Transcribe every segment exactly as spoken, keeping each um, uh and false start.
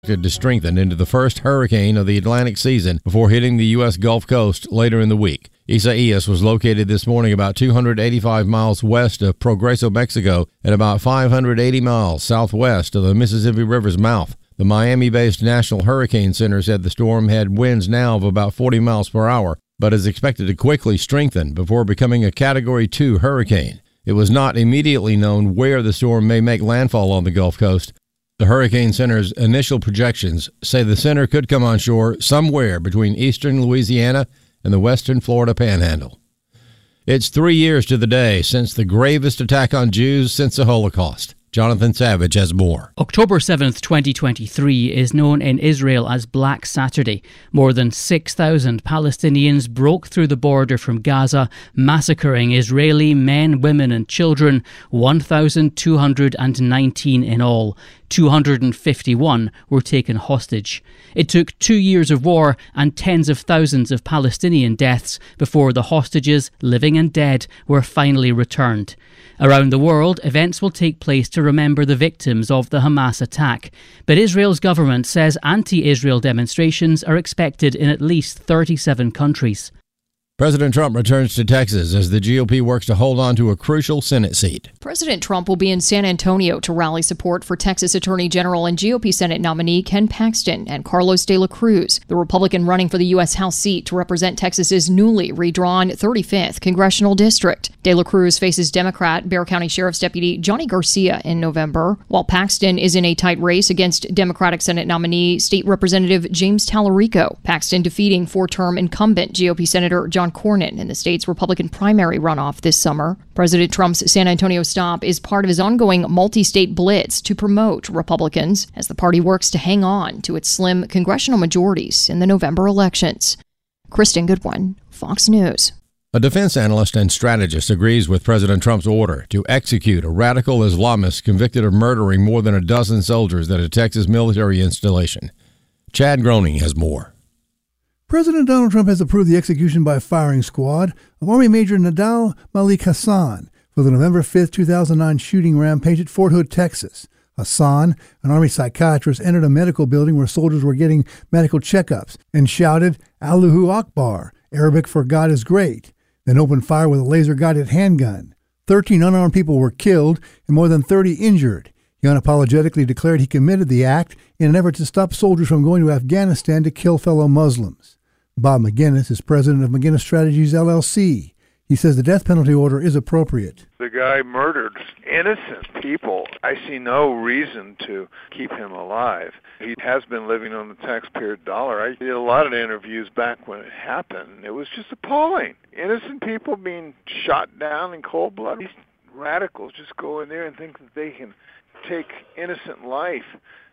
to strengthen into the first hurricane of the Atlantic season before hitting the U S Gulf Coast later in the week. Isaias was located this morning about two hundred eighty-five miles west of Progreso, Mexico, and about five hundred eighty miles southwest of the Mississippi River's mouth. The Miami-based National Hurricane Center said the storm had winds now of about forty miles per hour, but is expected to quickly strengthen before becoming a Category two hurricane. It was not immediately known where the storm may make landfall on the Gulf Coast. The Hurricane Center's initial projections say the center could come on shore somewhere between eastern Louisiana and the western Florida Panhandle. It's three years to the day since the gravest attack on Jews since the Holocaust. Jonathan Savage has more. October seventh, twenty twenty-three is known in Israel as Black Saturday. More than six thousand Palestinians broke through the border from Gaza, massacring Israeli men, women and children, one thousand two hundred nineteen in all. two hundred fifty-one were taken hostage. It took two years of war and tens of thousands of Palestinian deaths before the hostages, living and dead, were finally returned. Around the world, events will take place to remember the victims of the Hamas attack. But Israel's government says anti-Israel demonstrations are expected in at least thirty-seven countries. President Trump returns to Texas as the G O P works to hold on to a crucial Senate seat. President Trump will be in San Antonio to rally support for Texas Attorney General and G O P Senate nominee Ken Paxton and Carlos de la Cruz, the Republican running for the U S House seat to represent Texas's newly redrawn thirty-fifth congressional district. De la Cruz faces Democrat Bexar County Sheriff's Deputy Johnny Garcia in November, while Paxton is in a tight race against Democratic Senate nominee State Representative James Tallarico. Paxton defeating four-term incumbent G O P Senator John Cornyn in the state's Republican primary runoff this summer. President Trump's San Antonio stop is part of his ongoing multi-state blitz to promote Republicans as the party works to hang on to its slim congressional majorities in the November elections. Kristen Goodwin, Fox News. A defense analyst and strategist agrees with President Trump's order to execute a radical Islamist convicted of murdering more than a dozen soldiers at a Texas military installation. Chad Groening has more. President Donald Trump has approved the execution by firing squad of Army Major Nadal Malik Hassan for the November fifth, two thousand nine shooting rampage at Fort Hood, Texas. Hassan, an Army psychiatrist, entered a medical building where soldiers were getting medical checkups and shouted, "Allahu Akbar," Arabic for God is great, then opened fire with a laser-guided handgun. Thirteen unarmed people were killed and more than thirty injured. He unapologetically declared he committed the act in an effort to stop soldiers from going to Afghanistan to kill fellow Muslims. Bob McGinnis is president of McGinnis Strategies, L L C. He says the death penalty order is appropriate. The guy murdered innocent people. I see no reason to keep him alive. He has been living on the taxpayer dollar. I did a lot of interviews back when it happened. It was just appalling. Innocent people being shot down in cold blood. These radicals just go in there and think that they can take innocent life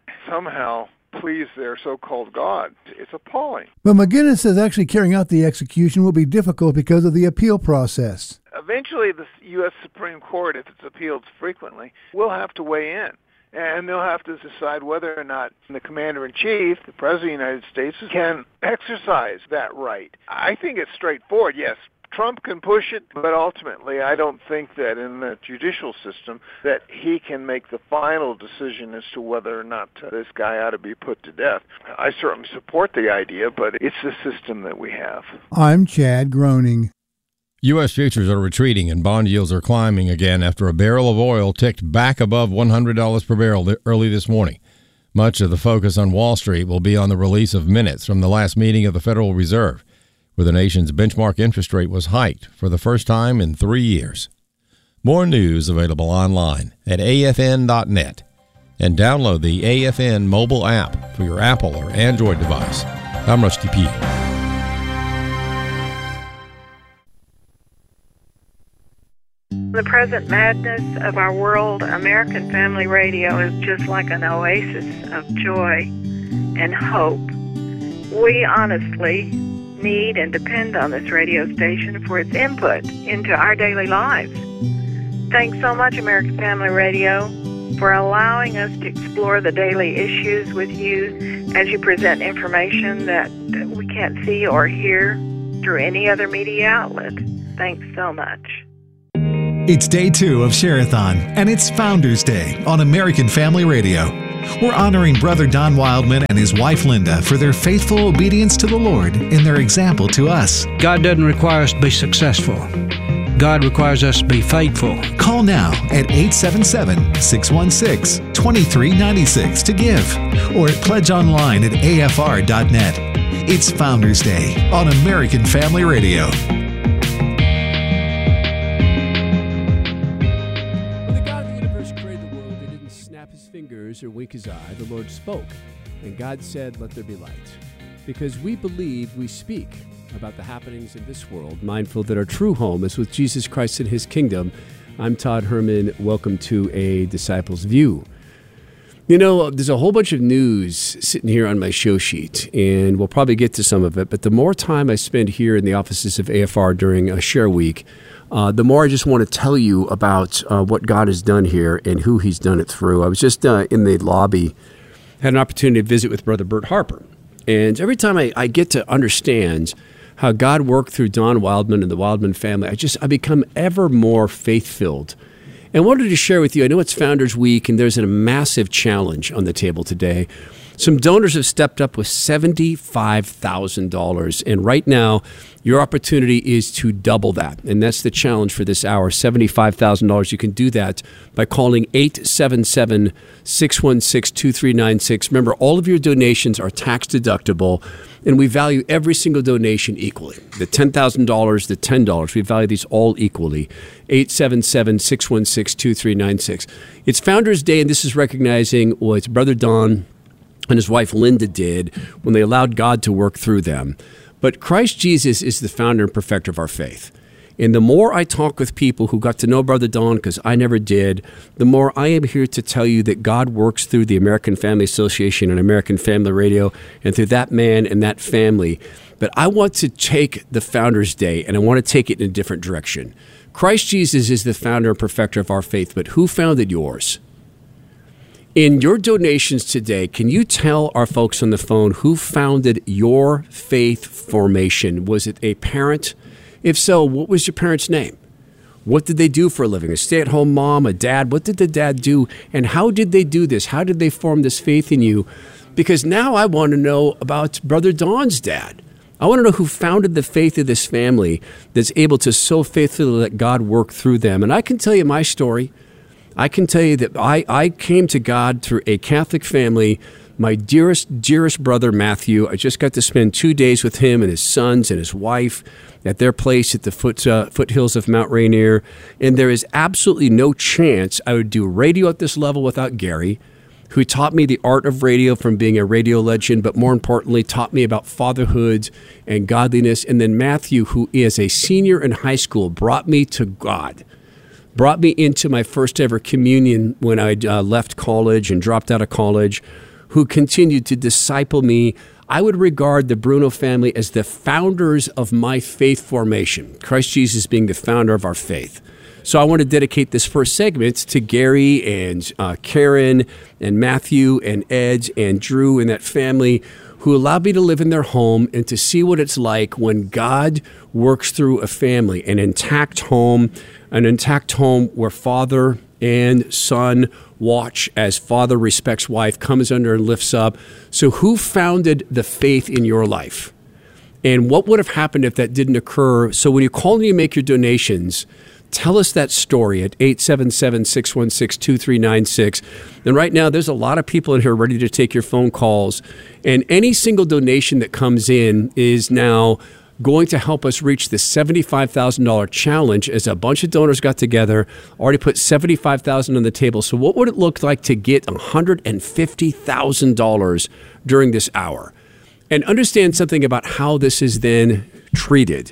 somehow please their so-called God. It's appalling. But McGinnis says actually carrying out the execution will be difficult because of the appeal process. Eventually, the U S Supreme Court, if it's appealed frequently, will have to weigh in. And they'll have to decide whether or not the commander-in-chief, the president of the United States, can exercise that right. I think it's straightforward, yes. Trump can push it, but ultimately I don't think that in the judicial system that he can make the final decision as to whether or not uh, this guy ought to be put to death. I certainly support the idea, but it's the system that we have. I'm Chad Groening. U S futures are retreating and bond yields are climbing again after a barrel of oil ticked back above one hundred dollars per barrel early this morning. Much of the focus on Wall Street will be on the release of minutes from the last meeting of the Federal Reserve, where the nation's benchmark interest rate was hiked for the first time in three years. More news available online at A F N dot net and download the A F N mobile app for your Apple or Android device. I'm Rusty P. The present madness of our world, American Family Radio is just like an oasis of joy and hope. We honestly need and depend on this radio station for its input into our daily lives. Thanks so much, American Family Radio, for allowing us to explore the daily issues with you as you present information that we can't see or hear through any other media outlet. Thanks so much. It's day two of Share-a-thon, and it's Founders Day on American Family Radio. We're honoring Brother Don Wildman and his wife Linda for their faithful obedience to the Lord and their example to us. God doesn't require us to be successful. God requires us to be faithful. Call now at eight seven seven, six one six, two three nine six to give or at pledge online at A F R dot net. It's Founders Day on American Family Radio. When the God of the universe created the world, he didn't snap his fingers or wink his eye. The Lord spoke, and God said, "Let there be light." Because we believe, we speak about the happenings in this world, mindful that our true home is with Jesus Christ and his kingdom. I'm Todd Herman. Welcome to A Disciple's View. You know, there's a whole bunch of news sitting here on my show sheet, and we'll probably get to some of it, but the more time I spend here in the offices of A F R during a share week, uh, the more I just want to tell you about uh, what God has done here and who he's done it through. I was just uh, in the lobby, had an opportunity to visit with Brother Bert Harper, and every time I, I get to understand how God worked through Don Wildman and the Wildman family, I just, I become ever more faith-filled. And I wanted to share with you, I know it's Founders Week, and there's a massive challenge on the table today. Some donors have stepped up with seventy-five thousand dollars, and right now, your opportunity is to double that, and that's the challenge for this hour, seventy-five thousand dollars. You can do that by calling eight seven seven, six one six, two three nine six. Remember, all of your donations are tax deductible, and we value every single donation equally. The ten thousand dollars, the ten dollars, we value these all equally. eight seven seven, six one six, two three nine six. It's Founders Day, and this is recognizing what Brother Don and his wife Linda did when they allowed God to work through them. But Christ Jesus is the founder and perfecter of our faith. And the more I talk with people who got to know Brother Don, because I never did, the more I am here to tell you that God works through the American Family Association and American Family Radio and through that man and that family. But I want to take the Founders Day and I want to take it in a different direction. Christ Jesus is the founder and perfecter of our faith, but who founded yours? In your donations today, can you tell our folks on the phone who founded your faith formation? Was it a parent? If so, what was your parent's name? What did they do for a living? A stay-at-home mom, a dad? What did the dad do? And how did they do this? How did they form this faith in you? Because now I want to know about Brother Don's dad. I want to know who founded the faith of this family that's able to so faithfully let God work through them. And I can tell you my story. I can tell you that I, I came to God through a Catholic family. My dearest, dearest brother, Matthew, I just got to spend two days with him and his sons and his wife at their place at the foot, uh, foothills of Mount Rainier. And there is absolutely no chance I would do radio at this level without Gary, who taught me the art of radio from being a radio legend, but more importantly, taught me about fatherhood and godliness. And then Matthew, who is a senior in high school, brought me to God. Brought me into my first ever communion when I uh, left college and dropped out of college, who continued to disciple me. I would regard the Bruno family as the founders of my faith formation, Christ Jesus being the founder of our faith. So I want to dedicate this first segment to Gary and uh, Karen and Matthew and Ed and Drew and that family who allowed me to live in their home and to see what it's like when God works through a family, an intact home, an intact home where father and son watch as father respects wife, comes under and lifts up. So who founded the faith in your life? And what would have happened if that didn't occur? So when you call and you make your donations, tell us that story at eight seven seven, six one six, two three nine six. And right now, there's a lot of people in here ready to take your phone calls. And any single donation that comes in is now going to help us reach the seventy-five thousand dollars challenge, as a bunch of donors got together, already put seventy-five thousand dollars on the table. So what would it look like to get one hundred fifty thousand dollars during this hour? And understand something about how this is then treated.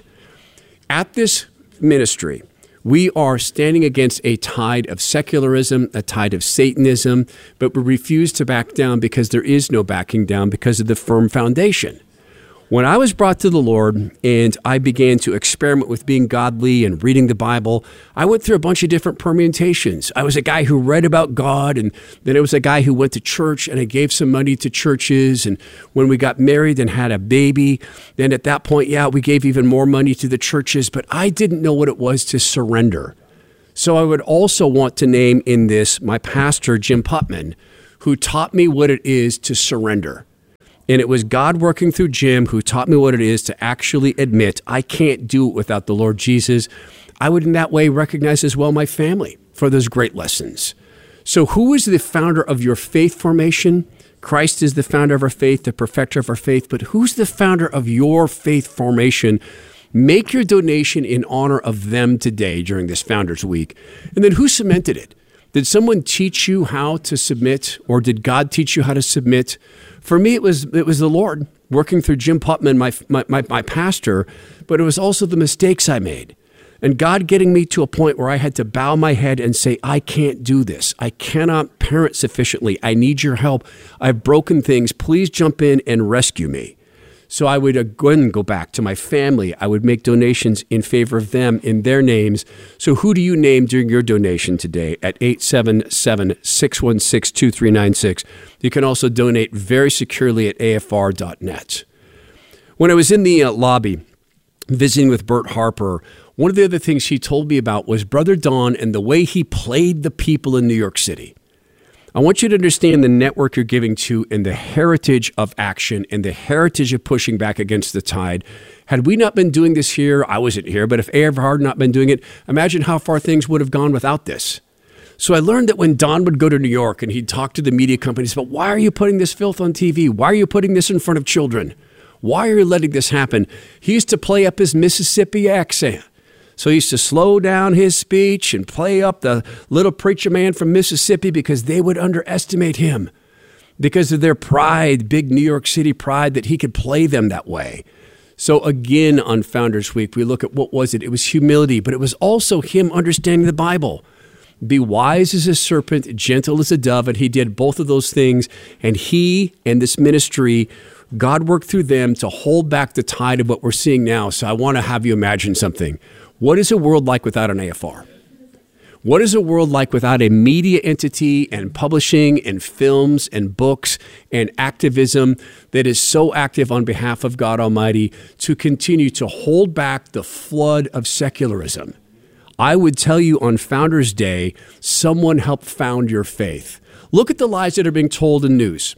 At this ministry, we are standing against a tide of secularism, a tide of Satanism, but we refuse to back down because there is no backing down because of the firm foundation. When I was brought to the Lord and I began to experiment with being godly and reading the Bible, I went through a bunch of different permutations. I was a guy who read about God, and then I was a guy who went to church, and I gave some money to churches. And when we got married and had a baby, then at that point, yeah, we gave even more money to the churches, but I didn't know what it was to surrender. So I would also want to name in this my pastor, Jim Putman, who taught me what it is to surrender. And it was God working through Jim who taught me what it is to actually admit I can't do it without the Lord Jesus. I would in that way recognize as well my family for those great lessons. So who is the founder of your faith formation? Christ is the founder of our faith, the perfecter of our faith. But who's the founder of your faith formation? Make your donation in honor of them today during this Founders Week. And then who cemented it? Did someone teach you how to submit, or did God teach you how to submit? For me, it was it was the Lord working through Jim Putman, my, my, my, my pastor, but it was also the mistakes I made. And God getting me to a point where I had to bow my head and say, I can't do this. I cannot parent sufficiently. I need your help. I've broken things. Please jump in and rescue me. So I would again go back to my family. I would make donations in favor of them in their names. So who do you name during your donation today at eight seven seven, six one six, two three nine six? You can also donate very securely at A F R dot net. When I was in the uh, lobby visiting with Bert Harper, one of the other things he told me about was Brother Don and the way he played the people in New York City. I want you to understand the network you're giving to and the heritage of action and the heritage of pushing back against the tide. Had we not been doing this here, I wasn't here, but if A F R had not been doing it, imagine how far things would have gone without this. So I learned that when Don would go to New York and he'd talk to the media companies about, why are you putting this filth on T V? Why are you putting this in front of children? Why are you letting this happen? He used to play up his Mississippi accent. So he used to slow down his speech and play up the little preacher man from Mississippi because they would underestimate him because of their pride, big New York City pride, that he could play them that way. So again, on Founders Week, we look at what was it? It was humility, but it was also him understanding the Bible. Be wise as a serpent, gentle as a dove. And he did both of those things. And he and this ministry, God worked through them to hold back the tide of what we're seeing now. So I want to have you imagine something. What is a world like without an A F R? What is a world like without a media entity and publishing and films and books and activism that is so active on behalf of God Almighty to continue to hold back the flood of secularism? I would tell you on Founders Day, someone helped found your faith. Look at the lies that are being told in news.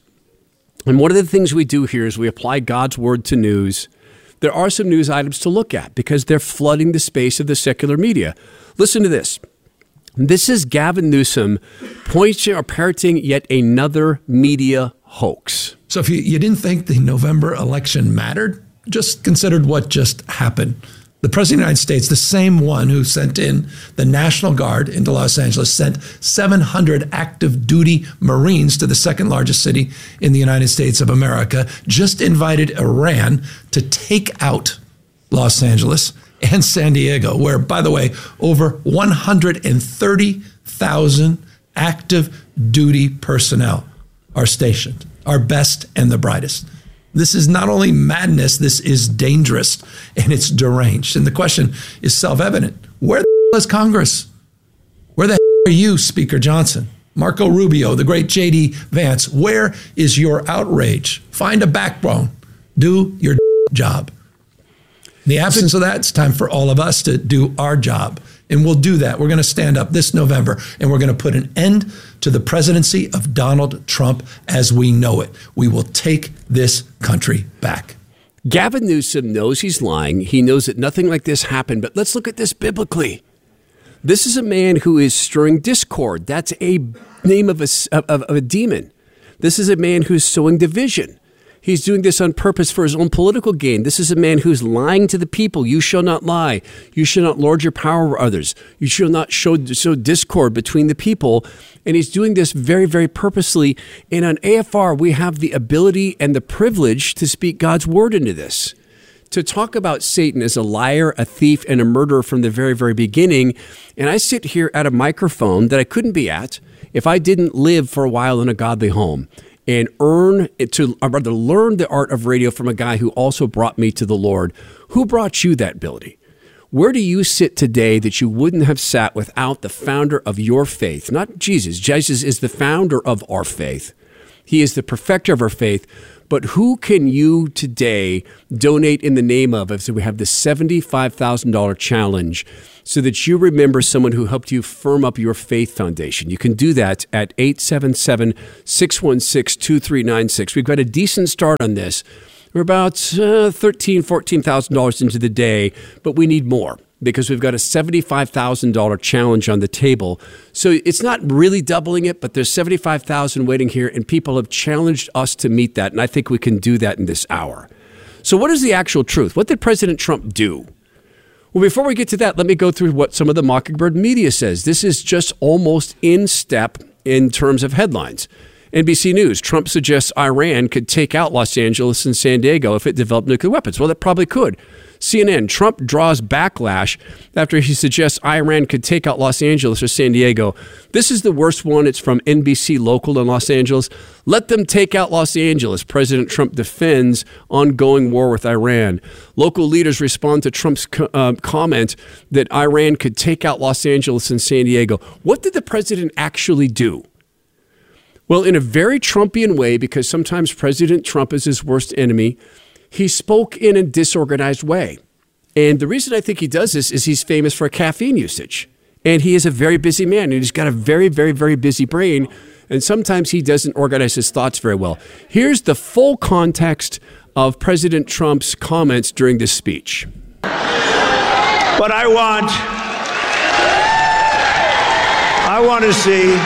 And one of the things we do here is we apply God's word to news. There are some news items to look at because they're flooding the space of the secular media. Listen to this. This is Gavin Newsom pointing or parroting yet another media hoax. So if you, you didn't think the November election mattered, just considered what just happened. The President of the United States, the same one who sent in the National Guard into Los Angeles, sent seven hundred active duty Marines to the second largest city in the United States of America, just invited Iran to take out Los Angeles and San Diego, where, by the way, over one hundred thirty thousand active duty personnel are stationed, our best and the brightest. This is not only madness, this is dangerous and it's deranged. And the question is self-evident. Where the hell is Congress? Where the hell are you, Speaker Johnson? Marco Rubio, the great J D Vance, where is your outrage? Find a backbone. Do your job. In the absence of that, it's time for all of us to do our job. And we'll do that. We're going to stand up this November and we're going to put an end to the presidency of Donald Trump as we know it. We will take this country back. Gavin Newsom knows he's lying. He knows that nothing like this happened. But let's look at this biblically. This is a man who is stirring discord. That's a name of a, of, of a demon. This is a man who's sowing division. He's doing this on purpose for his own political gain. This is a man who's lying to the people. You shall not lie. You shall not lord your power over others. You shall not show, sow discord between the people. And he's doing this very, very purposely. And on A F R, we have the ability and the privilege to speak God's word into this. To talk about Satan as a liar, a thief, and a murderer from the very, very beginning. And I sit here at a microphone that I couldn't be at if I didn't live for a while in a godly home. And earn to, or rather learn the art of radio from a guy who also brought me to the Lord. Who brought you that ability? Where do you sit today that you wouldn't have sat without the founder of your faith? Not Jesus. Jesus is the founder of our faith. He is the perfecter of our faith. But who can you today donate in the name of? So we have the seventy-five thousand dollars challenge so that you remember someone who helped you firm up your faith foundation. You can do that at eight seven seven, six one six, two three nine six. We've got a decent start on this. We're about uh, thirteen thousand dollars, fourteen thousand dollars into the day, but we need more because we've got a seventy-five thousand dollars challenge on the table. So it's not really doubling it, but there's seventy-five thousand dollars waiting here, and people have challenged us to meet that, and I think we can do that in this hour. So what is the actual truth? What did President Trump do? Well, before we get to that, let me go through what some of the Mockingbird media says. This is just almost in step in terms of headlines. N B C News, Trump suggests Iran could take out Los Angeles and San Diego if it developed nuclear weapons. Well, it probably could. C N N, Trump draws backlash after he suggests Iran could take out Los Angeles or San Diego. This is the worst one. It's from N B C Local in Los Angeles. Let them take out Los Angeles. President Trump defends ongoing war with Iran. Local leaders respond to Trump's co- uh, comment that Iran could take out Los Angeles and San Diego. What did the president actually do? Well, in a very Trumpian way, because sometimes President Trump is his worst enemy, he spoke in a disorganized way. And the reason I think he does this is he's famous for caffeine usage. And he is a very busy man, and he's got a very, very, very busy brain. And sometimes he doesn't organize his thoughts very well. Here's the full context of President Trump's comments during this speech. But I want, I want to see...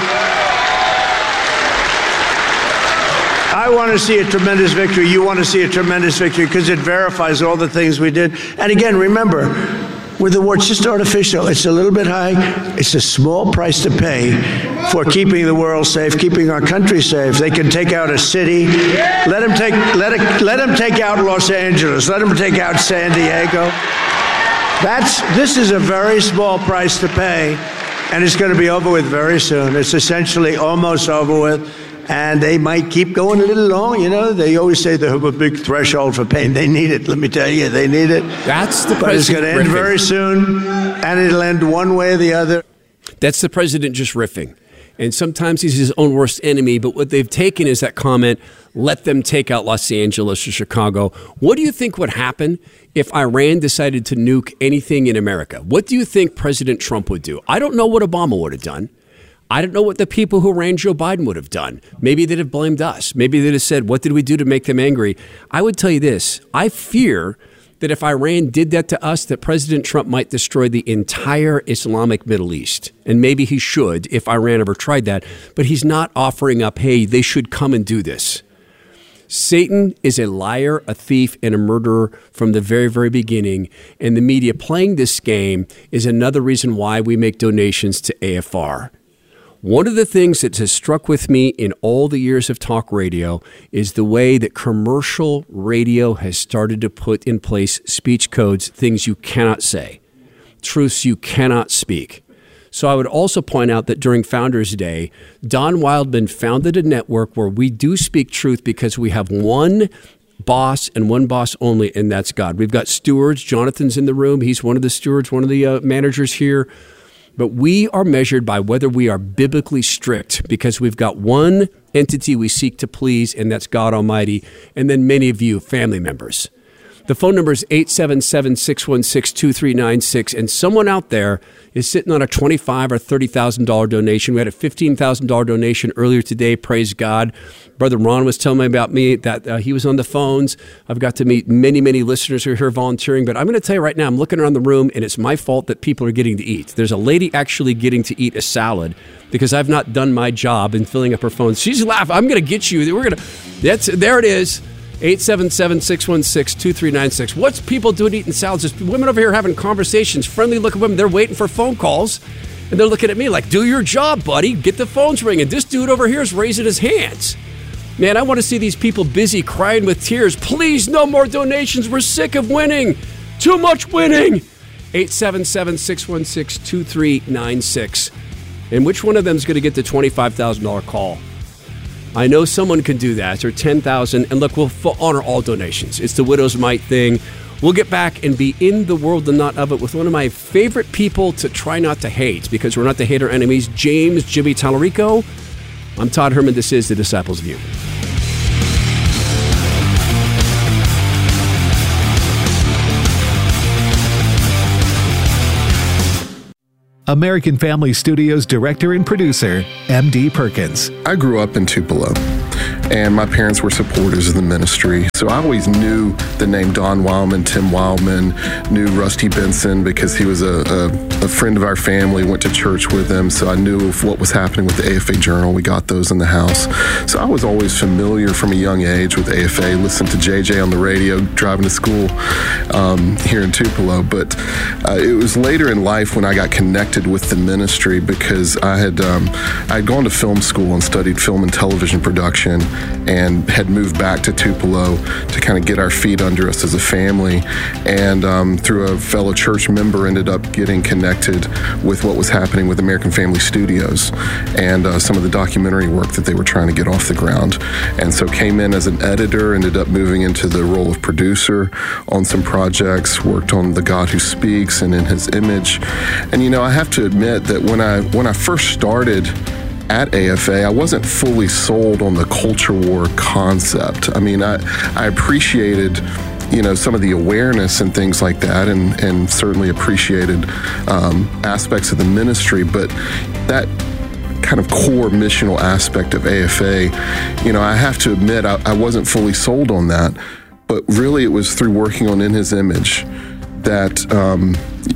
I want to see a tremendous victory. You want to see a tremendous victory because it verifies all the things we did. And again, remember, with the war, it's just artificial. It's a little bit high. It's a small price to pay for keeping the world safe, keeping our country safe. They can take out a city. Let them take, let it, let them take out Los Angeles. Let them take out San Diego. That's, this is a very small price to pay, and it's going to be over with very soon. It's essentially almost over with. And they might keep going a little long, you know. They always say they have a big threshold for pain. They need it. Let me tell you, they need it. That's the president. But it's going to end riffing. very soon, and it'll end one way or the other. That's the president just riffing. And sometimes he's his own worst enemy. But what they've taken is that comment, let them take out Los Angeles or Chicago. What do you think would happen if Iran decided to nuke anything in America? What do you think President Trump would do? I don't know what Obama would have done. I don't know what the people who ran Joe Biden would have done. Maybe they'd have blamed us. Maybe they'd have said, what did we do to make them angry? I would tell you this. I fear that if Iran did that to us, that President Trump might destroy the entire Islamic Middle East. And maybe he should if Iran ever tried that. But he's not offering up, hey, they should come and do this. Satan is a liar, a thief, and a murderer from the very, very beginning. And the media playing this game is another reason why we make donations to A F R. One of the things that has struck with me in all the years of talk radio is the way that commercial radio has started to put in place speech codes, things you cannot say, truths you cannot speak. So I would also point out that during Founders Day, Don Wildman founded a network where we do speak truth because we have one boss and one boss only, and that's God. We've got stewards. Jonathan's in the room. He's one of the stewards, one of the uh, managers here. But we are measured by whether we are biblically strict because we've got one entity we seek to please, and that's God Almighty, and then many of you, family members. The phone number is eight seven seven, six one six, two three nine six, and someone out there is sitting on a twenty-five thousand dollars or thirty thousand dollars donation. We had a fifteen thousand dollars donation earlier today, praise God. Brother Ron was telling me about me that uh, he was on the phones. I've got to meet many, many listeners who are here volunteering, but I'm going to tell you right now, I'm looking around the room, and it's my fault that people are getting to eat. There's a lady actually getting to eat a salad because I've not done my job in filling up her phone. She's laughing. I'm going to get you. We're going to, that's, there it is. eight seven seven, six one six, two three nine six. What's people doing eating salads? There's women over here having conversations, friendly looking women. They're waiting for phone calls, and they're looking at me like, do your job, buddy. Get the phones ringing. This dude over here is raising his hands. Man, I want to see these people busy crying with tears. Please, no more donations. We're sick of winning. Too much winning. eight seven seven, six one six, two three nine six. And which one of them is going to get the twenty-five thousand dollars call? I know someone can do that, or ten thousand dollars. And look, we'll honor all donations. It's the Widow's Mite thing. We'll get back and be in the world and not of it with one of my favorite people to try not to hate, because we're not to hate our enemies, James Jimmy Tallarico. I'm Todd Herman. This is The Disciples View. American Family Studios director and producer, M D Perkins. I grew up in Tupelo, and my parents were supporters of the ministry. So I always knew the name Don Wildman, Tim Wildman, knew Rusty Benson because he was a, a, a friend of our family, went to church with him. So I knew of what was happening with the A F A Journal. We got those in the house. So I was always familiar from a young age with A F A, listened to J J on the radio, driving to school um, here in Tupelo. But uh, it was later in life when I got connected with the ministry because I had um, I had gone to film school and studied film and television production and had moved back to Tupelo to kind of get our feet under us as a family, and um, through a fellow church member ended up getting connected with what was happening with American Family Studios and uh, some of the documentary work that they were trying to get off the ground. And so came in as an editor, ended up moving into the role of producer on some projects, worked on The God Who Speaks and In His Image. And you know, I have to admit that when I when I first started at A F A, I wasn't fully sold on the culture war concept. I mean, I, I appreciated, you know, some of the awareness and things like that, and, and certainly appreciated um, aspects of the ministry, but that kind of core missional aspect of A F A, you know, I have to admit I, I wasn't fully sold on that, but really it was through working on In His Image that um,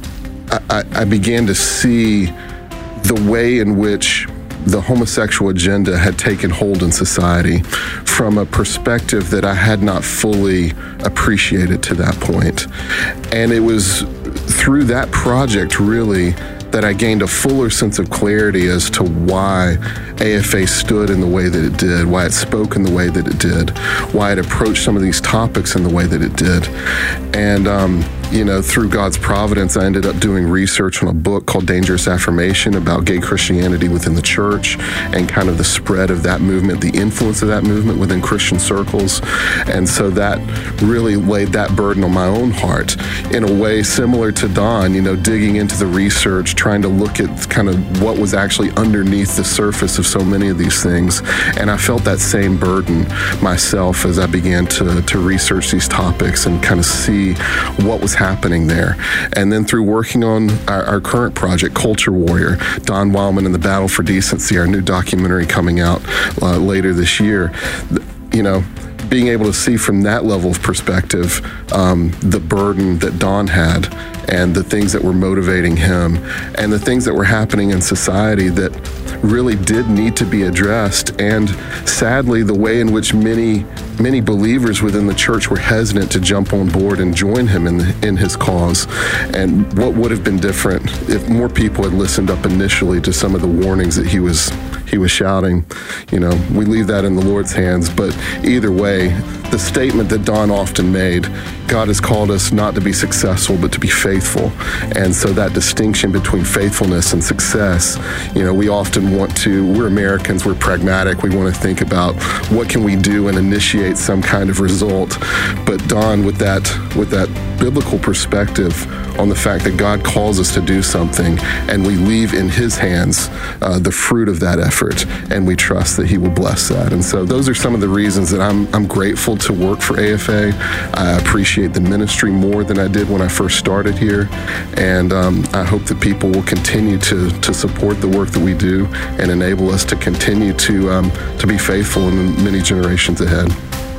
I, I began to see the way in which the homosexual agenda had taken hold in society from a perspective that I had not fully appreciated to that point. And it was through that project, really, that I gained a fuller sense of clarity as to why A F A stood in the way that it did, why it spoke in the way that it did, why it approached some of these topics in the way that it did. And, um, you know, through God's providence, I ended up doing research on a book called Dangerous Affirmation about gay Christianity within the church and kind of the spread of that movement, the influence of that movement within Christian circles. And so that really laid that burden on my own heart in a way similar to Don, you know, digging into the research, trying to look at kind of what was actually underneath the surface of so many of these things. And I felt that same burden myself as I began to, to research these topics and kind of see what was happening there. And then through working on our, our current project, Culture Warrior, Don Wildman and the Battle for Decency, our new documentary coming out uh, later this year, you know, being able to see from that level of perspective um, the burden that Don had and the things that were motivating him and the things that were happening in society that really did need to be addressed. And sadly, the way in which many many believers within the church were hesitant to jump on board and join him in the, in his cause. And what would have been different if more people had listened up initially to some of the warnings that he was he was shouting. You know, we leave that in the Lord's hands. But either way, the statement that Don often made, God has called us not to be successful, but to be faithful. And so that distinction between faithfulness and success, you know, we often want to, we're Americans, we're pragmatic, we want to think about what can we do and initiate some kind of result. But Don, with that, with that biblical perspective on the fact that God calls us to do something and we leave in his hands uh, the fruit of that effort, and we trust that he will bless that. And so those are some of the reasons that I'm, I'm grateful to work for A F A. I appreciate the ministry more than I did when I first started here, and um, I hope that people will continue to, to support the work that we do and enable us to continue to, um, to be faithful in the many generations ahead.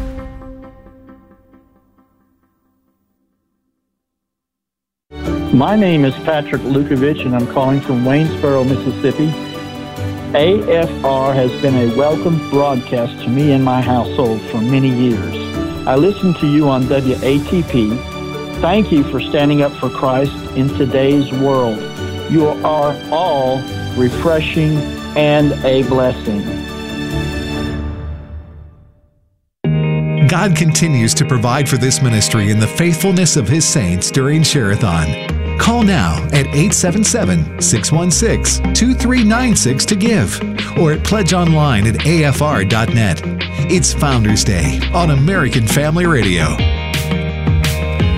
My name is Patrick Lukovich, and I'm calling from Waynesboro, Mississippi. A F R has been a welcome broadcast to me and my household for many years. I listen to you on W A T P. Thank you for standing up for Christ in today's world. You are all refreshing and a blessing. God continues to provide for this ministry in the faithfulness of his saints during Share-a-thon. Call now at eight seven seven, six one six, two three nine six to give, or at pledge online at A F R dot net. It's Founders Day on American Family Radio.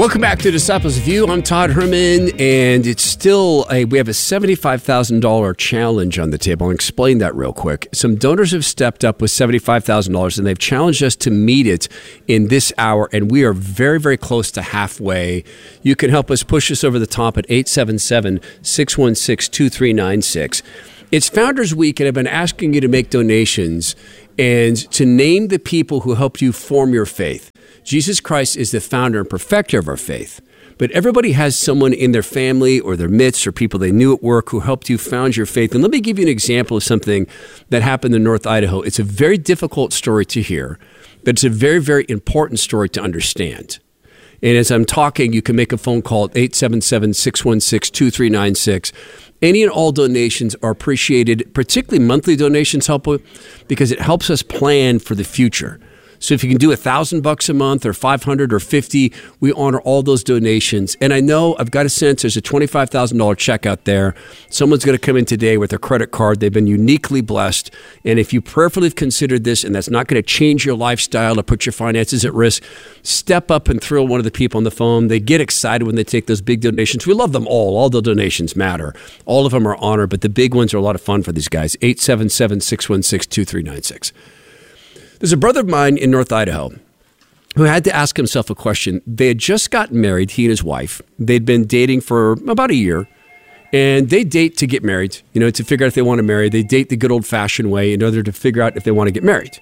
Welcome back to Disciples of You. I'm Todd Herman, and it's still a, we have a seventy-five thousand dollars challenge on the table. I'll explain that real quick. Some donors have stepped up with seventy-five thousand dollars, and they've challenged us to meet it in this hour, and we are very, very close to halfway. You can help us push us over the top at eight seven seven, six one six, two three nine six. It's Founders Week, and I've been asking you to make donations and to name the people who helped you form your faith. Jesus Christ is the founder and perfecter of our faith, but everybody has someone in their family or their midst or people they knew at work who helped you found your faith. And let me give you an example of something that happened in North Idaho. It's a very difficult story to hear, but it's a very, very important story to understand. And as I'm talking, you can make a phone call at eight seven seven, six one six, two three nine six. Any and all donations are appreciated, particularly monthly donations help with, because it helps us plan for the future. So if you can do a thousand bucks a month or five hundred or fifty, we honor all those donations. And I know I've got a sense there's a twenty-five thousand dollars check out there. Someone's going to come in today with a credit card. They've been uniquely blessed. And if you prayerfully have considered this and that's not going to change your lifestyle or put your finances at risk, step up and thrill one of the people on the phone. They get excited when they take those big donations. We love them all. All the donations matter. All of them are honored, but the big ones are a lot of fun for these guys. eight seven seven, six one six, two three nine six. There's a brother of mine in North Idaho who had to ask himself a question. They had just gotten married, he and his wife. They'd been dating for about a year, and they date to get married, you know, to figure out if they want to marry. They date the good old-fashioned way in order to figure out if they want to get married.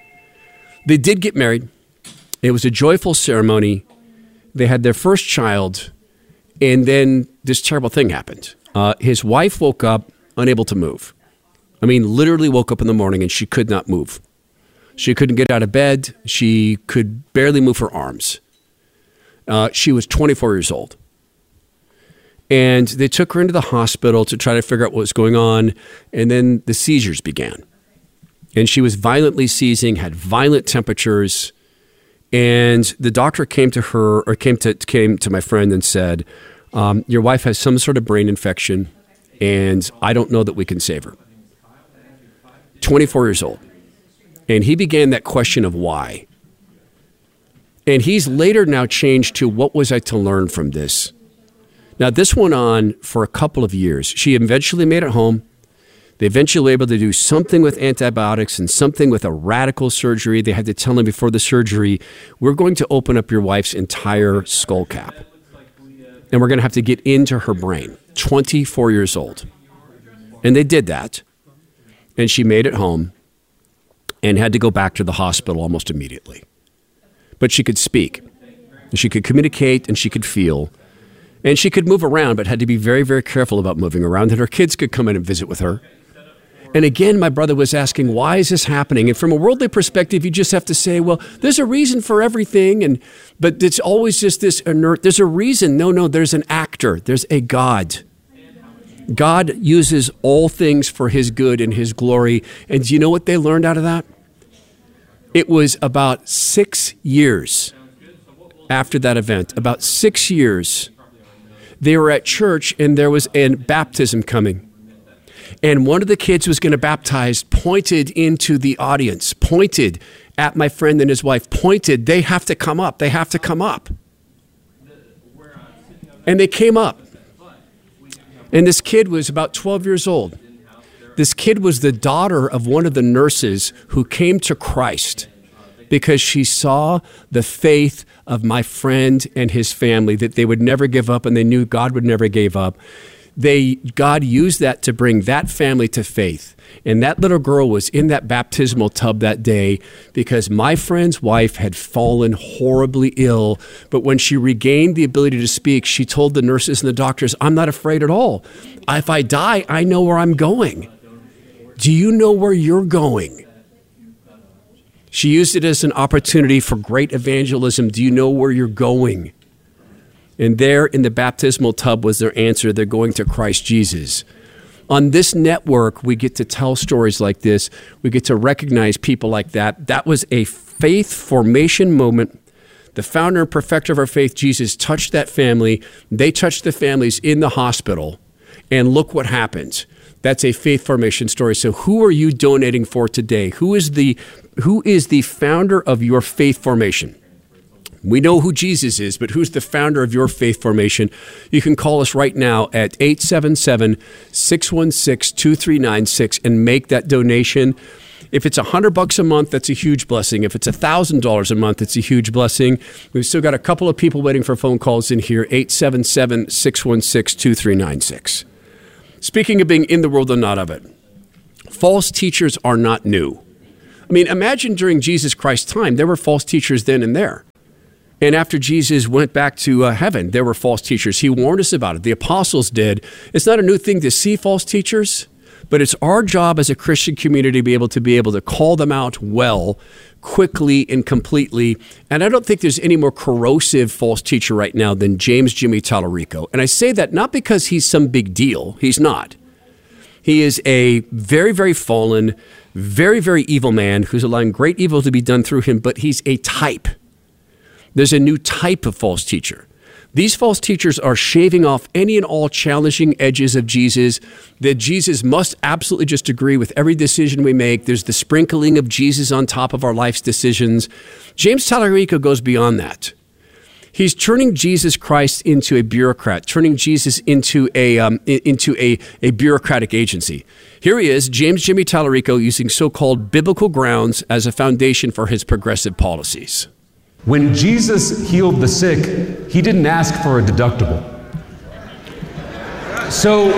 They did get married. It was a joyful ceremony. They had their first child, and then this terrible thing happened. Uh, his wife woke up unable to move. I mean, literally woke up in the morning, and she could not move. She couldn't get out of bed. She could barely move her arms. Uh, she was twenty-four years old. And they took her into the hospital to try to figure out what was going on. And then the seizures began. And she was violently seizing, had violent temperatures. And the doctor came to her, or came to came to my friend and said, um, your wife has some sort of brain infection, and I don't know that we can save her. twenty-four years old. And he began that question of why. And he's later now changed to, what was I to learn from this? Now, this went on for a couple of years. She eventually made it home. They eventually were able to do something with antibiotics and something with a radical surgery. They had to tell him before the surgery, we're going to open up your wife's entire skull cap. And we're going to have to get into her brain. twenty-four years old. And they did that. And she made it home and had to go back to the hospital almost immediately. But she could speak, and she could communicate, and she could feel, and she could move around, but had to be very, very careful about moving around, and her kids could come in and visit with her. And again, my brother was asking, why is this happening? And from a worldly perspective, you just have to say, well, there's a reason for everything, and but it's always just this inert, there's a reason. No, no, there's an actor. There's a God. God uses all things for his good and his glory. And do you know what they learned out of that? It was about six years after that event, about six years, they were at church and there was a baptism coming. And one of the kids who was going to baptize pointed into the audience, pointed at my friend and his wife, pointed, they have to come up, they have to come up. And they came up. And this kid was about twelve years old. This kid was the daughter of one of the nurses who came to Christ because she saw the faith of my friend and his family, that they would never give up, and they knew God would never give up. They, God used that to bring that family to faith. And that little girl was in that baptismal tub that day because my friend's wife had fallen horribly ill. But when she regained the ability to speak, she told the nurses and the doctors, I'm not afraid at all. If I die, I know where I'm going. Do you know where you're going? She used it as an opportunity for great evangelism. Do you know where you're going? And there in the baptismal tub was their answer. They're going to Christ Jesus. On this network, we get to tell stories like this. We get to recognize people like that. That was a faith formation moment. The founder and perfecter of our faith, Jesus, touched that family. They touched the families in the hospital. And look what happened. That's a faith formation story. So who are you donating for today? Who is the, who is the founder of your faith formation? We know who Jesus is, but who's the founder of your faith formation? You can call us right now at eight seven seven, six one six, two three nine six and make that donation. If it's a hundred bucks a month, that's a huge blessing. If it's a thousand dollars a month, it's a huge blessing. We've still got a couple of people waiting for phone calls in here. eight seven seven, six one six, two three nine six. Speaking of being in the world and not of it, false teachers are not new. I mean, imagine during Jesus Christ's time, there were false teachers then and there. And after Jesus went back to uh, heaven, there were false teachers. He warned us about it. The apostles did. It's not a new thing to see false teachers, but it's our job as a Christian community to be able to be able to call them out well, quickly and completely. And I don't think there's any more corrosive false teacher right now than James Jimmy Tallarico. And I say that not because he's some big deal. He's not. He is a very, very fallen, very, very evil man who's allowing great evil to be done through him, but he's a type. There's a new type of false teacher. These false teachers are shaving off any and all challenging edges of Jesus, that Jesus must absolutely just agree with every decision we make. There's the sprinkling of Jesus on top of our life's decisions. James Tallarico goes beyond that. He's turning Jesus Christ into a bureaucrat, turning Jesus into a um, into a, a bureaucratic agency. Here he is, James Jimmy Tallarico, using so-called biblical grounds as a foundation for his progressive policies. When Jesus healed the sick, he didn't ask for a deductible. So,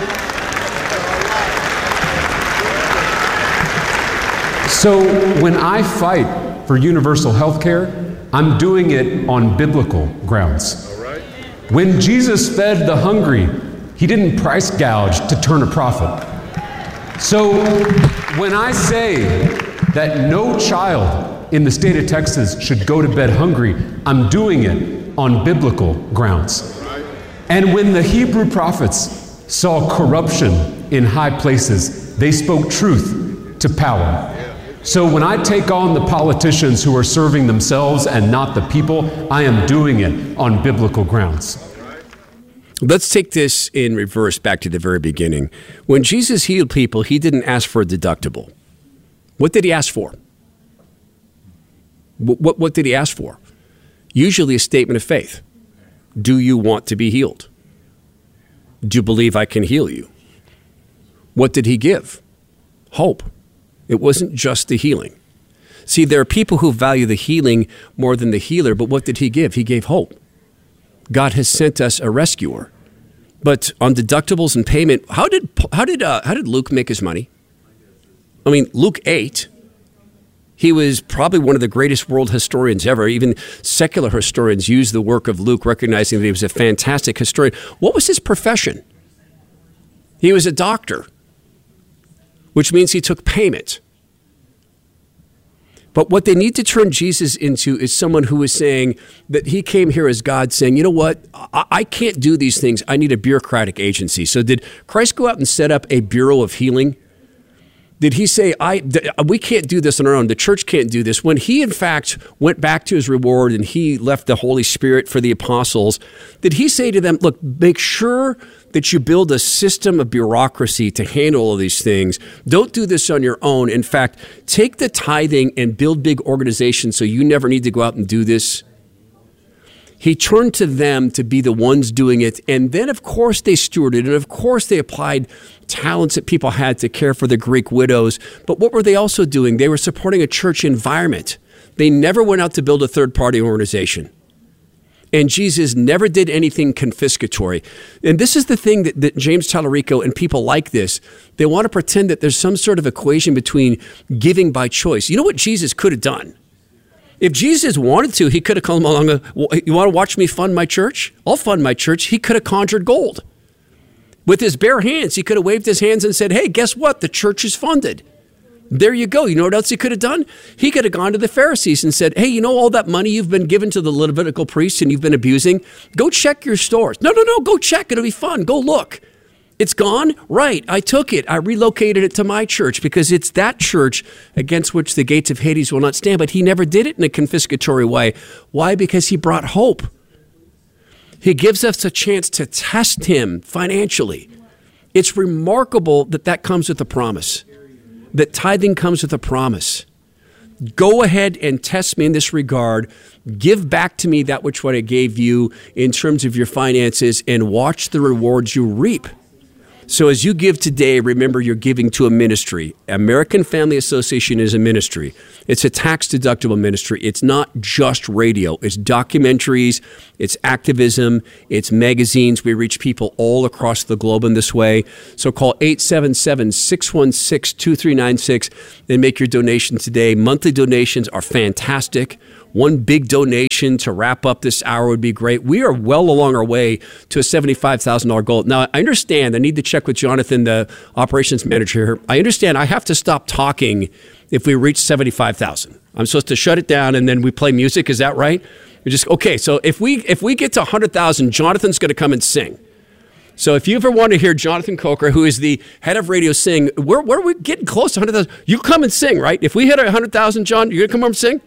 so when I fight for universal health care, I'm doing it on biblical grounds. When Jesus fed the hungry, he didn't price gouge to turn a profit. So when I say that no child in the state of Texas should go to bed hungry, I'm doing it on biblical grounds. And when the Hebrew prophets saw corruption in high places, they spoke truth to power. So when I take on the politicians who are serving themselves and not the people, I am doing it on biblical grounds. Let's take this in reverse back to the very beginning. When Jesus healed people, he didn't ask for a deductible. What did he ask for? What, what, what did he ask for? Usually a statement of faith. Do you want to be healed? Do you believe I can heal you? What did he give? Hope. It wasn't just the healing. See, there are people who value the healing more than the healer, but what did he give? He gave hope. God has sent us a rescuer. But on deductibles and payment, how did how did uh, how did Luke make his money? I mean, Luke ate. He was probably one of the greatest world historians ever. Even secular historians use the work of Luke, recognizing that he was a fantastic historian. What was his profession? He was a doctor, which means he took payment. But what they need to turn Jesus into is someone who is saying that he came here as God, saying, you know what, I, I can't do these things. I need a bureaucratic agency. So did Christ go out and set up a bureau of healing? Did he say, I, th- we can't do this on our own, the church can't do this? When he, in fact, went back to his reward and he left the Holy Spirit for the apostles, did he say to them, look, make sure that you build a system of bureaucracy to handle all of these things. Don't do this on your own. In fact, take the tithing and build big organizations so you never need to go out and do this. He turned to them to be the ones doing it. And then, of course, they stewarded. And, of course, they applied talents that people had to care for the Greek widows. But what were they also doing? They were supporting a church environment. They never went out to build a third-party organization. And Jesus never did anything confiscatory. And this is the thing that, that James Tallarico and people like this, they want to pretend that there's some sort of equation between giving by choice. You know what Jesus could have done? If Jesus wanted to, he could have come along, and, you want to watch me fund my church? I'll fund my church. He could have conjured gold. With his bare hands, he could have waved his hands and said, hey, guess what? The church is funded. There you go. You know what else he could have done? He could have gone to the Pharisees and said, hey, you know all that money you've been given to the Levitical priests and you've been abusing? Go check your stores. No, no, no, go check. It'll be fun. Go look. It's gone? Right. I took it. I relocated it to my church because it's that church against which the gates of Hades will not stand. But he never did it in a confiscatory way. Why? Because he brought hope. He gives us a chance to test him financially. It's remarkable that that comes with a promise, that tithing comes with a promise. Go ahead and test me in this regard. Give back to me that which what I gave you in terms of your finances, and watch the rewards you reap. So as you give today, remember you're giving to a ministry. American Family Association is a ministry. It's a tax-deductible ministry. It's not just radio. It's documentaries, it's activism, it's magazines. We reach people all across the globe in this way. So call eight seven seven, six one six, two three nine six and make your donation today. Monthly donations are fantastic. One big donation to wrap up this hour would be great. We are well along our way to a seventy-five thousand dollars goal. Now, I understand. I need to check with Jonathan, the operations manager here. I understand I have to stop talking if we reach seventy-five thousand dollars. I'm supposed to shut it down and then we play music. Is that right? We just okay. So if we if we get to one hundred thousand dollars, Jonathan's going to come and sing. So if you ever want to hear Jonathan Coker, who is the head of radio, sing, where, where are we getting close to one hundred thousand dollars? You come and sing, right? If we hit one hundred thousand dollars, John, you're going to come over and sing?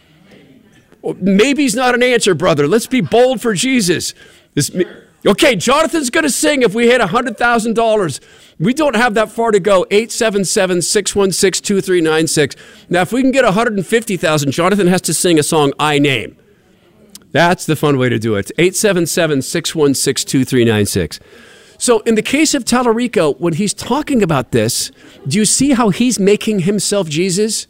Well, maybe's not an answer, brother. Let's be bold for Jesus. This, okay, Jonathan's going to sing if we hit one hundred thousand dollars. We don't have that far to go. eight seven seven, six one six, two three nine six. Now, if we can get one hundred fifty thousand dollars, Jonathan has to sing a song, I Name. That's the fun way to do it. eight seven seven, six one six, two three nine six. So in the case of Tallarico, when he's talking about this, do you see how he's making himself Jesus?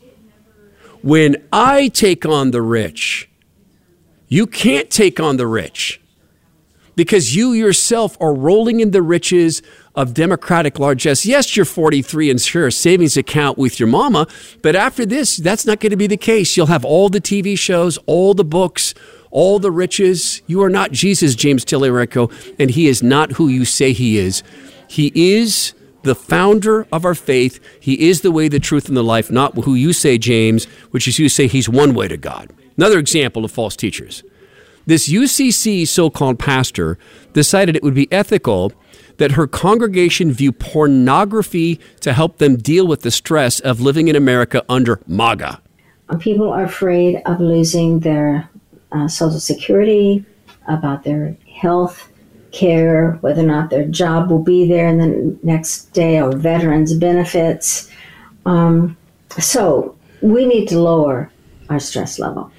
When I take on the rich, you can't take on the rich because you yourself are rolling in the riches of democratic largesse. Yes, you're forty-three and share a savings account with your mama, but after this, that's not going to be the case. You'll have all the T V shows, all the books, all the riches. You are not Jesus, James Tallarico, and he is not who you say he is. He is the founder of our faith. He is the way, the truth, and the life, not who you say, James, which is you say he's one way to God. Another example of false teachers. This U C C so-called pastor decided it would be ethical that her congregation view pornography to help them deal with the stress of living in America under MAGA. People are afraid of losing their uh, Social Security, about their health care, whether or not their job will be there in the next day, or veterans benefits. Um, so we need to lower our stress level.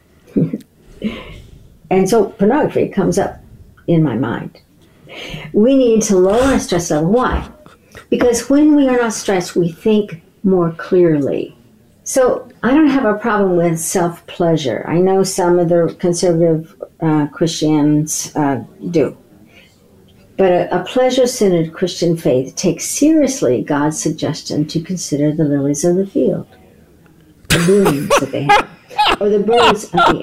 And so pornography comes up in my mind. We need to lower our stress level. Why? Because when we are not stressed, we think more clearly. So I don't have a problem with self-pleasure. I know some of the conservative uh, Christians uh, do. But a, a pleasure-centered Christian faith takes seriously God's suggestion to consider the lilies of the field, the blooms that they have, or the birds of the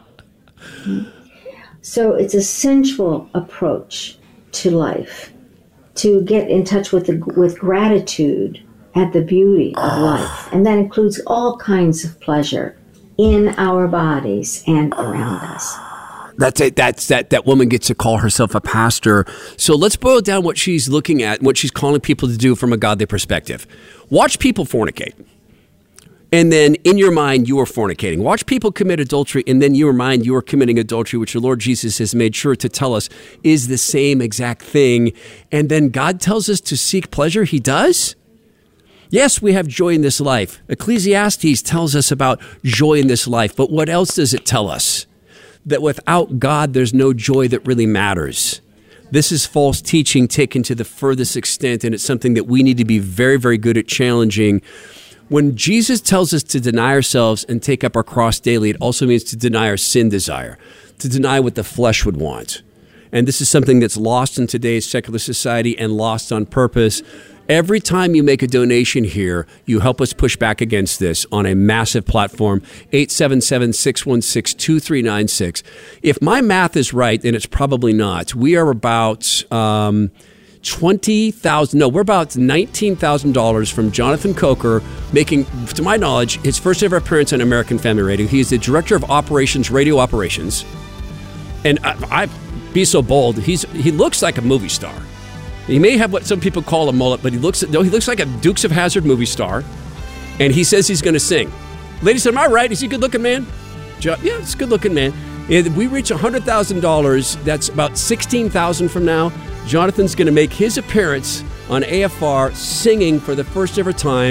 air. So it's a sensual approach to life, to get in touch with the, with gratitude at the beauty of life. And that includes all kinds of pleasure in our bodies and around us. That's it. That's that. That woman gets to call herself a pastor. So let's boil down what she's looking at, what she's calling people to do from a godly perspective. Watch people fornicate, and then in your mind you are fornicating. Watch people commit adultery, and then in your mind you are committing adultery, which the Lord Jesus has made sure to tell us is the same exact thing. And then God tells us to seek pleasure. He does. Yes, we have joy in this life. Ecclesiastes tells us about joy in this life, but what else does it tell us? That without God, there's no joy that really matters. This is false teaching taken to the furthest extent, and it's something that we need to be very, very good at challenging. When Jesus tells us to deny ourselves and take up our cross daily, it also means to deny our sin desire, to deny what the flesh would want. And this is something that's lost in today's secular society and lost on purpose. Every time you make a donation here, you help us push back against this on a massive platform, eight seven seven, six one six, two three nine six. If my math is right, and it's probably not, we are about um, twenty thousand dollars, no, we're about nineteen thousand dollars from Jonathan Coker, making, to my knowledge, his first ever appearance on American Family Radio. He is the Director of Operations, Radio Operations. And I, I'd be so bold, he's he looks like a movie star. He may have what some people call a mullet, but he looks no, he looks like a Dukes of Hazzard movie star. And he says he's going to sing. Ladies, am I right? Is he a good-looking man? Yeah, it's a good-looking man. If we reach one hundred thousand dollars, that's about sixteen thousand dollars from now. Jonathan's going to make his appearance on A F R singing for the first ever time.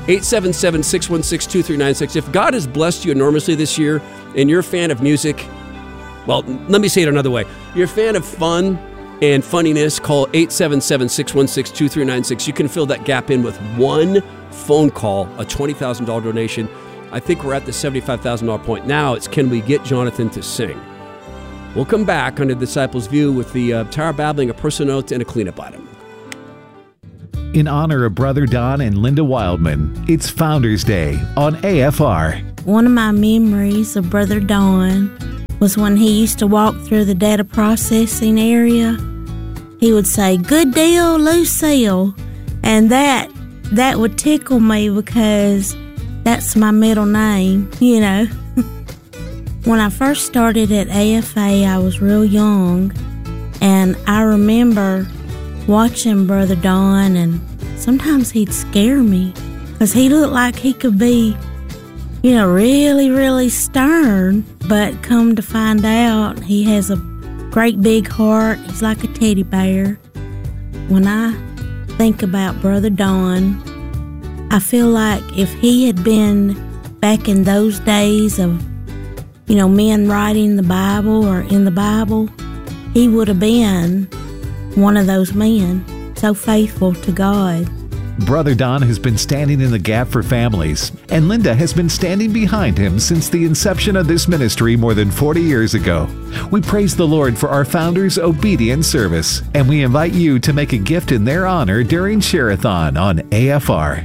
eight seven seven, six one six, two three nine six. If God has blessed you enormously this year and you're a fan of music, well, let me say it another way. You're a fan of fun and funniness, call eight seven seven, six one six, two three nine six. You can fill that gap in with one phone call, a twenty thousand dollars donation. I think we're at the seventy-five thousand dollars point now. It's can we get Jonathan to sing? We'll come back on the Disciples' View with the uh, Tower Babbling, a personal note, and a cleanup item. In honor of Brother Don and Linda Wildman, it's Founders Day on A F R. One of my memories of Brother Don was when he used to walk through the data processing area. He would say, "Good deal, Lucille," and that that would tickle me because that's my middle name, you know. When I first started at A F A, I was real young, and I remember watching Brother Don, and sometimes he'd scare me because he looked like he could be, you know, really, really stern, but come to find out, he has a great big heart. He's like a teddy bear. When I think about Brother Don, I feel like if he had been back in those days of, you know, men writing the Bible or in the Bible, he would have been one of those men, so faithful to God. Brother Don has been standing in the gap for families, and Linda has been standing behind him since the inception of this ministry more than forty years ago. We praise the Lord for our founders' obedient service, and we invite you to make a gift in their honor during Share-a-thon on A F R.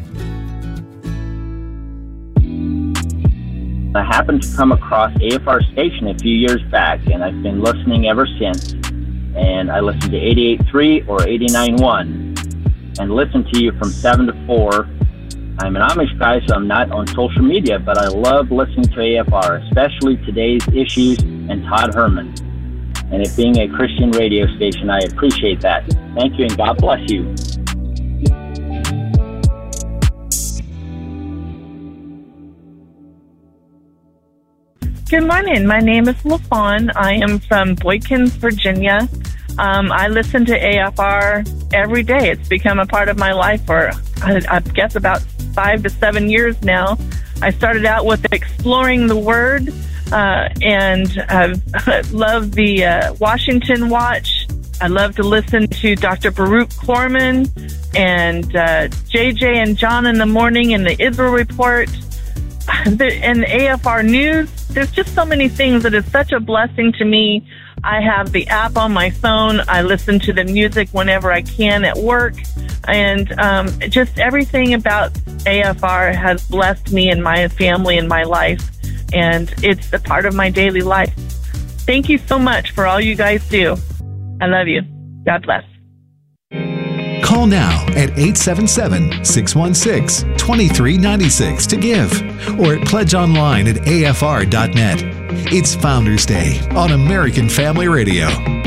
I happened to come across A F R station a few years back, and I've been listening ever since. And I listen to eighty-eight point three or eighty-nine point one, and listen to you from seven to four. I'm an Amish guy, so I'm not on social media, but I love listening to A F R, especially Today's Issues and Todd Herman. And it being a Christian radio station, I appreciate that. Thank you, and God bless you. Good morning. My name is LaFawn. I am from Boykins, Virginia. Um, I listen to A F R every day. It's become a part of my life for, I, I guess, about five to seven years now. I started out with Exploring the Word, uh, and I love the uh, Washington Watch. I love to listen to Doctor Baruch Corman and uh, J J and John in the morning and the Israel Report. And the A F R News. There's just so many things that is such a blessing to me. I have the app on my phone. I listen to the music whenever I can at work. And um, just everything about A F R has blessed me and my family and my life. And it's a part of my daily life. Thank you so much for all you guys do. I love you. God bless. Call now at eight seven seven, six one six, two three nine six to give, or pledge online at A F R dot net. It's Founders Day on American Family Radio.